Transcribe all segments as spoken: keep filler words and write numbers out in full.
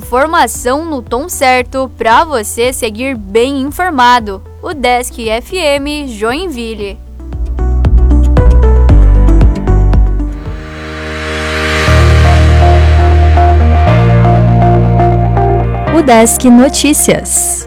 Informação no tom certo para você seguir bem informado. O Desk F M Joinville. O Desk Notícias.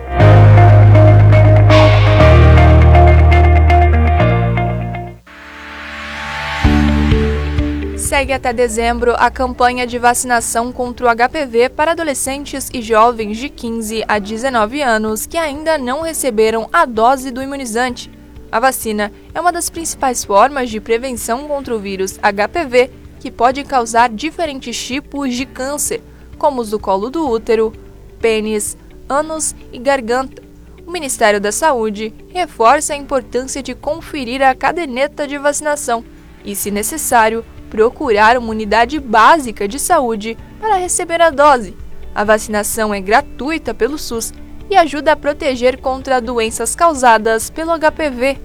Segue até dezembro a campanha de vacinação contra o H P V para adolescentes e jovens de quinze a dezenove anos que ainda não receberam a dose do imunizante. A vacina é uma das principais formas de prevenção contra o vírus H P V, que pode causar diferentes tipos de câncer, como os do colo do útero, pênis, ânus e garganta. O Ministério da Saúde reforça a importância de conferir a caderneta de vacinação e, se necessário, procurar uma unidade básica de saúde para receber a dose. A vacinação é gratuita pelo SUS e ajuda a proteger contra doenças causadas pelo H P V.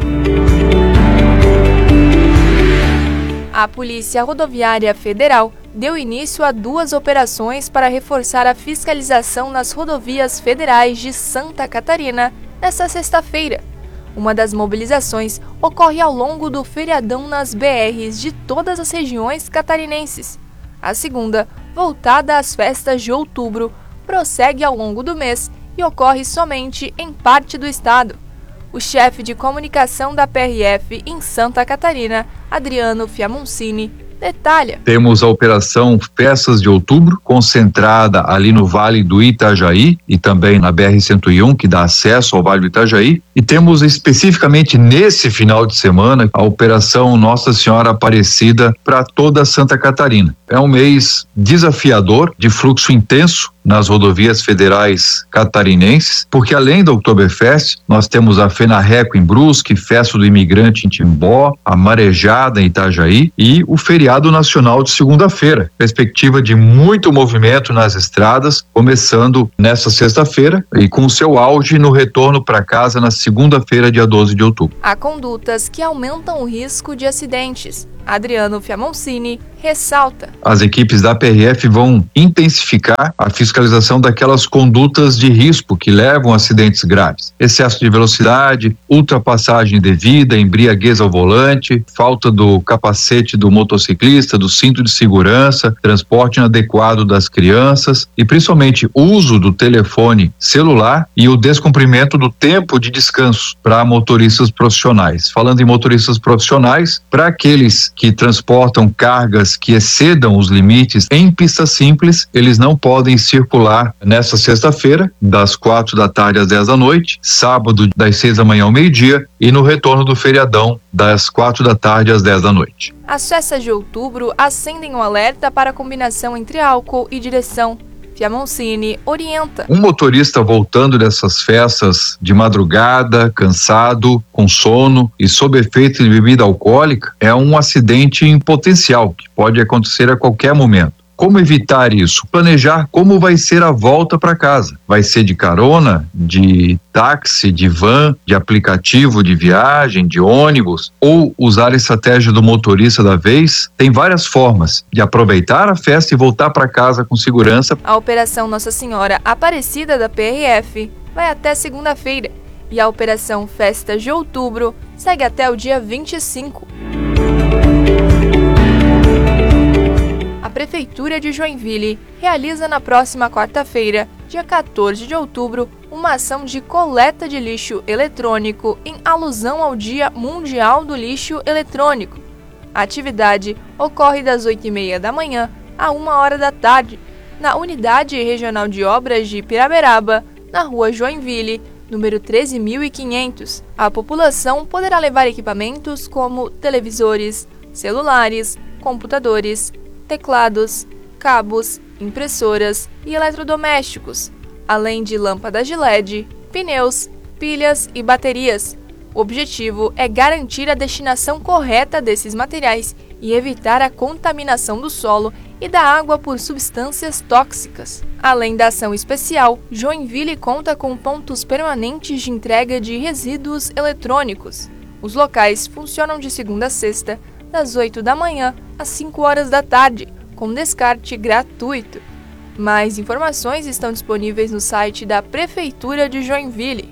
A Polícia Rodoviária Federal deu início a duas operações para reforçar a fiscalização nas rodovias federais de Santa Catarina nesta sexta-feira. Uma das mobilizações ocorre ao longo do feriadão nas B Rs de todas as regiões catarinenses. A segunda, voltada às festas de outubro, prossegue ao longo do mês e ocorre somente em parte do estado. O chefe de comunicação da P R F em Santa Catarina, Adriano Fiamoncini, detalha. Temos a operação Festas de Outubro, concentrada ali no Vale do Itajaí e também na B R cento e um, que dá acesso ao Vale do Itajaí. E temos especificamente nesse final de semana a operação Nossa Senhora Aparecida para toda Santa Catarina. É um mês desafiador, de fluxo intenso nas rodovias federais catarinenses, porque além da Oktoberfest, nós temos a FENARRECO em Brusque, Festa do Imigrante em Timbó, a Marejada em Itajaí e o feriado nacional de segunda-feira. Perspectiva de muito movimento nas estradas, começando nesta sexta-feira e com seu auge no retorno para casa na segunda-feira, dia doze de outubro. Há condutas que aumentam o risco de acidentes. Adriano Fiamoncini ressalta. As equipes da P R F vão intensificar a fiscalização daquelas condutas de risco que levam a acidentes graves. Excesso de velocidade, ultrapassagem indevida, embriaguez ao volante, falta do capacete do motociclista, do cinto de segurança, transporte inadequado das crianças e principalmente uso do telefone celular e o descumprimento do tempo de descanso para motoristas profissionais. Falando em motoristas profissionais, para aqueles que transportam cargas que excedam os limites em pista simples, eles não podem circular nesta sexta-feira, das quatro da tarde às dez da noite, sábado das seis da manhã ao meio-dia e no retorno do feriadão, das quatro da tarde às dez da noite. As festas de outubro acendem o alerta para a combinação entre álcool e direção. Fiamoncini orienta. Um motorista voltando dessas festas de madrugada, cansado, com sono e sob efeito de bebida alcoólica é um acidente em potencial que pode acontecer a qualquer momento. Como evitar isso? Planejar como vai ser a volta para casa. Vai ser de carona, de táxi, de van, de aplicativo de viagem, de ônibus, ou usar a estratégia do motorista da vez? Tem várias formas de aproveitar a festa e voltar para casa com segurança. A Operação Nossa Senhora Aparecida da P R F vai até segunda-feira e a Operação Festas de Outubro segue até o dia vinte e cinco. A Prefeitura de Joinville realiza na próxima quarta-feira, dia quatorze de outubro, uma ação de coleta de lixo eletrônico em alusão ao Dia Mundial do Lixo Eletrônico. A atividade ocorre das oito e meia da manhã a uma hora da tarde, na Unidade Regional de Obras de Piraberaba, na Rua Joinville, número treze mil e quinhentos. A população poderá levar equipamentos como televisores, celulares, computadores, teclados, cabos, impressoras e eletrodomésticos, além de lâmpadas de L E D, pneus, pilhas e baterias. O objetivo é garantir a destinação correta desses materiais e evitar a contaminação do solo e da água por substâncias tóxicas. Além da ação especial, Joinville conta com pontos permanentes de entrega de resíduos eletrônicos. Os locais funcionam de segunda a sexta, das oito da manhã às cinco horas da tarde, com descarte gratuito. Mais informações estão disponíveis no site da Prefeitura de Joinville.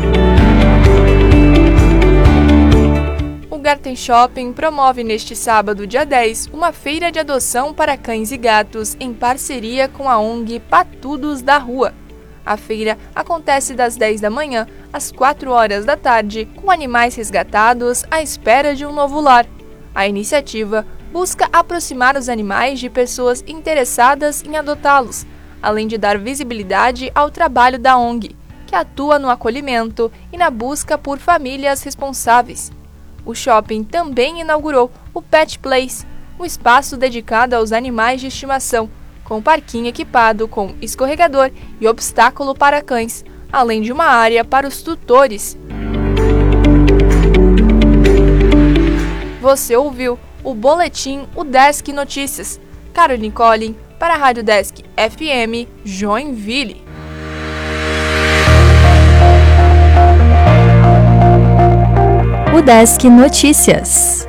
O Garten Shopping promove neste sábado, dia dez, uma feira de adoção para cães e gatos em parceria com a O N G Patudos da Rua. A feira acontece das dez da manhã às quatro horas da tarde, com animais resgatados à espera de um novo lar. A iniciativa busca aproximar os animais de pessoas interessadas em adotá-los, além de dar visibilidade ao trabalho da O N G, que atua no acolhimento e na busca por famílias responsáveis. O shopping também inaugurou o Pet Place, um espaço dedicado aos animais de estimação, com parquinho equipado com escorregador e obstáculo para cães, além de uma área para os tutores. Você ouviu o Boletim O Desk Notícias. Caroline Collin, para a Rádio Desk F M, Joinville. O Desk Notícias.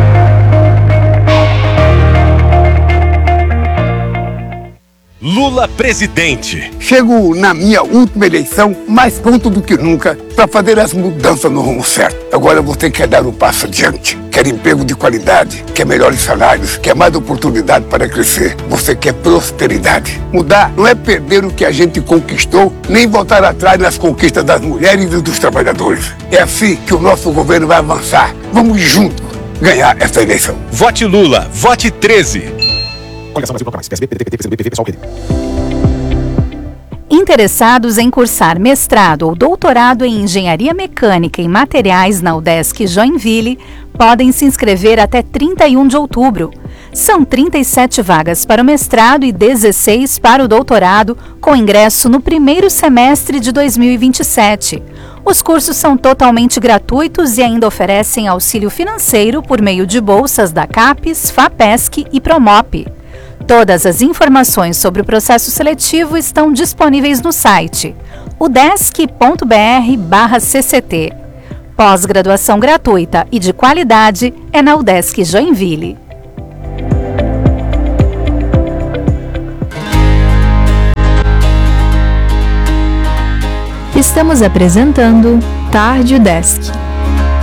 Lula presidente. Chego na minha última eleição mais pronto do que nunca para fazer as mudanças no rumo certo. Agora você quer dar um passo adiante, quer emprego de qualidade, quer melhores salários, quer mais oportunidade para crescer. Você quer prosperidade. Mudar não é perder o que a gente conquistou, nem voltar atrás nas conquistas das mulheres e dos trabalhadores. É assim que o nosso governo vai avançar. Vamos juntos ganhar essa eleição. Vote Lula, vote treze. Interessados em cursar mestrado ou doutorado em Engenharia Mecânica e Materiais na UDESC Joinville podem se inscrever até trinta e um de outubro. São trinta e sete vagas para o mestrado e dezesseis para o doutorado, com ingresso no primeiro semestre de dois mil e vinte e sete. Os cursos são totalmente gratuitos e ainda oferecem auxílio financeiro por meio de bolsas da CAPES, FAPESC e Promop. Todas as informações sobre o processo seletivo estão disponíveis no site udesc ponto br barra C C T. Pós-graduação gratuita e de qualidade é na UDESC Joinville. Estamos apresentando Tarde Desk.